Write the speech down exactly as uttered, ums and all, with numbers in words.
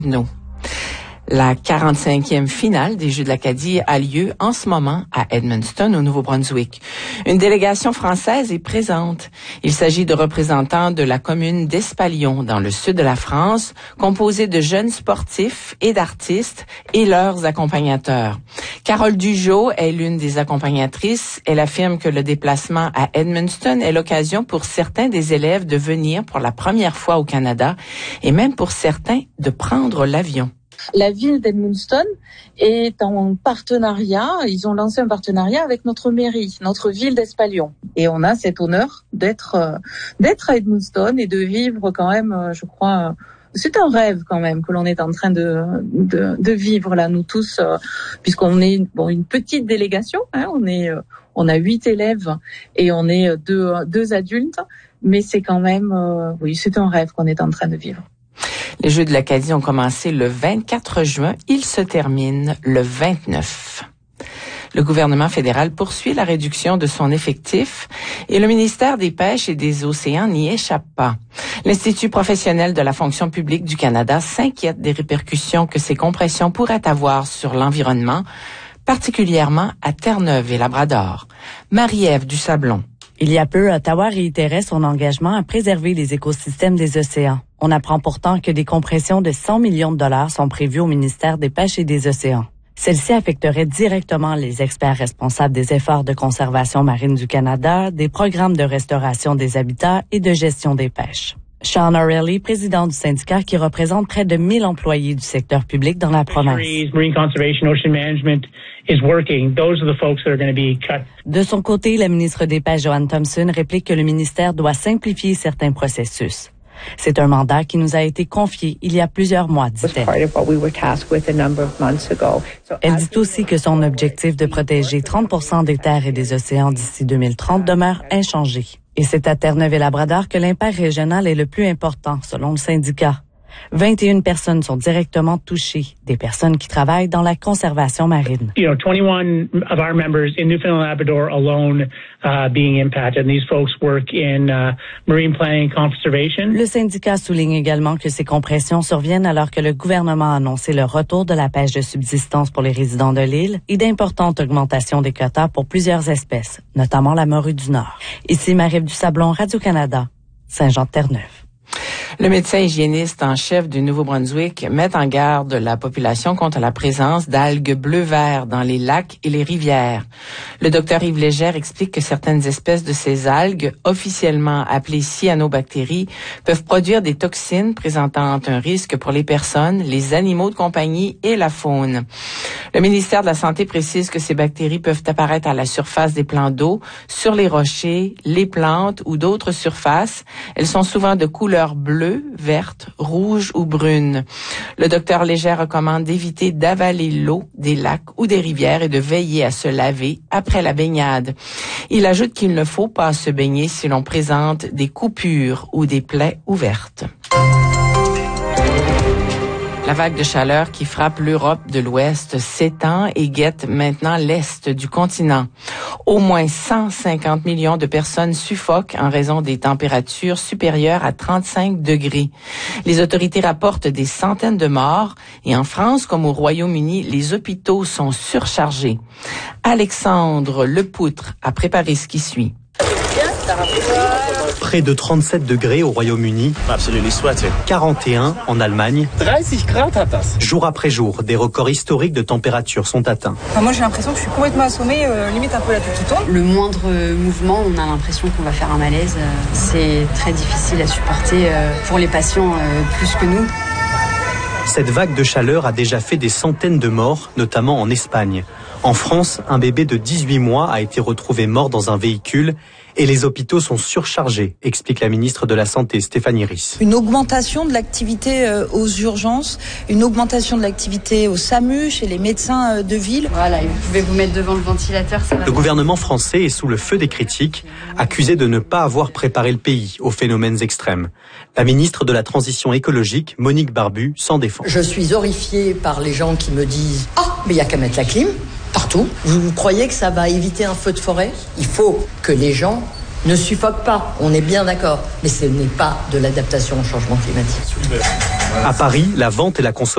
Non. La quarante-cinquième finale des Jeux de l'Acadie a lieu en ce moment à Edmundston, au Nouveau-Brunswick. Une délégation française est présente. Il s'agit de représentants de la commune d'Espalion, dans le sud de la France, composée de jeunes sportifs et d'artistes et leurs accompagnateurs. Carole Dugeot est l'une des accompagnatrices. Elle affirme que le déplacement à Edmundston est l'occasion pour certains des élèves de venir pour la première fois au Canada et même pour certains de prendre l'avion. La ville d'Edmundston est en partenariat, ils ont lancé un partenariat avec notre mairie, notre ville d'Espalion. Et on a cet honneur d'être euh, d'être à Edmundston et de vivre quand même, euh, je crois, euh, c'est un rêve quand même que l'on est en train de de, de vivre là, nous tous, euh, puisqu'on est bon une petite délégation, hein, on est euh, on a huit élèves et on est deux deux adultes, mais c'est quand même, euh, oui, c'est un rêve qu'on est en train de vivre. Les Jeux de l'Acadie ont commencé le vingt-quatre juin. Ils se terminent le vingt-neuf. Le gouvernement fédéral poursuit la réduction de son effectif et le ministère des Pêches et des Océans n'y échappe pas. L'Institut professionnel de la fonction publique du Canada s'inquiète des répercussions que ces compressions pourraient avoir sur l'environnement, particulièrement à Terre-Neuve et Labrador. Marie-Ève Dusablon. Il y a peu, Ottawa réitérait son engagement à préserver les écosystèmes des océans. On apprend pourtant que des compressions de cent millions de dollars sont prévues au ministère des Pêches et des Océans. Celles-ci affecteraient directement les experts responsables des efforts de conservation marine du Canada, des programmes de restauration des habitats et de gestion des pêches. Sean O'Reilly, président du syndicat qui représente près de mille employés du secteur public dans la province. De son côté, la ministre des Pêches, Joanne Thompson, réplique que le ministère doit simplifier certains processus. C'est un mandat qui nous a été confié il y a plusieurs mois, dit-elle. Elle dit aussi que son objectif de protéger trente pour cent des terres et des océans d'ici deux mille trente demeure inchangé. Et c'est à Terre-Neuve et Labrador que l'impact régional est le plus important, selon le syndicat. vingt et une personnes sont directement touchées, des personnes qui travaillent dans la conservation marine. You know, twenty-one of our members in Newfoundland and Labrador alone uh, being impacted. And these folks work in uh, marine planning and conservation. Le syndicat souligne également que ces compressions surviennent alors que le gouvernement a annoncé le retour de la pêche de subsistance pour les résidents de l'île et d'importantes augmentations des quotas pour plusieurs espèces, notamment la morue du Nord. Ici Marie-Ève Dusablon, Radio-Canada, Saint-Jean-de-Terre-Neuve. Le médecin hygiéniste en chef du Nouveau-Brunswick met en garde la population contre la présence d'algues bleu-vert dans les lacs et les rivières. Le docteur Yves Légère explique que certaines espèces de ces algues, officiellement appelées cyanobactéries, peuvent produire des toxines présentant un risque pour les personnes, les animaux de compagnie et la faune. Le ministère de la Santé précise que ces bactéries peuvent apparaître à la surface des plans d'eau, sur les rochers, les plantes ou d'autres surfaces. Elles sont souvent de couleur bleue, verte, rouge ou brune. Le docteur Légère recommande d'éviter d'avaler l'eau des lacs ou des rivières et de veiller à se laver après la baignade. Il ajoute qu'il ne faut pas se baigner si l'on présente des coupures ou des plaies ouvertes. La vague de chaleur qui frappe l'Europe de l'Ouest s'étend et guette maintenant l'Est du continent. Au moins cent cinquante millions de personnes suffoquent en raison des températures supérieures à trente-cinq degrés. Les autorités rapportent des centaines de morts et en France comme au Royaume-Uni, les hôpitaux sont surchargés. Alexandre Lepoutre a préparé ce qui suit. Près de trente-sept degrés au Royaume-Uni, quarante et un en Allemagne. Jour après jour, des records historiques de température sont atteints. Enfin, moi j'ai l'impression que je suis complètement assommée, euh, limite un peu la tête qui tourne. Le moindre mouvement, on a l'impression qu'on va faire un malaise. C'est très difficile à supporter euh, pour les patients euh, plus que nous. Cette vague de chaleur a déjà fait des centaines de morts, notamment en Espagne. En France, un bébé de dix-huit mois a été retrouvé mort dans un véhicule et les hôpitaux sont surchargés, explique la ministre de la Santé, Stéphanie Risse. Une augmentation de l'activité aux urgences, une augmentation de l'activité au SAMU, chez les médecins de ville. Voilà, vous pouvez vous mettre devant le ventilateur. Ça va. Le gouvernement français est sous le feu des critiques, accusé de ne pas avoir préparé le pays aux phénomènes extrêmes. La ministre de la Transition écologique, Monique Barbu, s'en défend. Je suis horrifiée par les gens qui me disent « Ah, oh, mais il n'y a qu'à mettre la clim ». Partout. Vous croyez que ça va éviter un feu de forêt ? Il faut que les gens ne suffoquent pas. On est bien d'accord. Mais ce n'est pas de l'adaptation au changement climatique. À Paris, la vente et la consommation